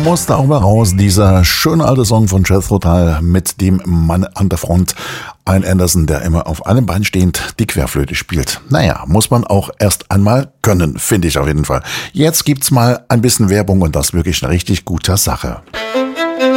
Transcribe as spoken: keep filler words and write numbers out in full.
musste auch mal raus. Dieser schöne alte Song von Jethro Tull mit dem Mann an der Front. Ein Anderson, der immer auf einem Bein stehend die Querflöte spielt. Naja, muss man auch erst einmal können, finde ich auf jeden Fall. Jetzt gibt's mal ein bisschen Werbung und das wirklich eine richtig gute Sache.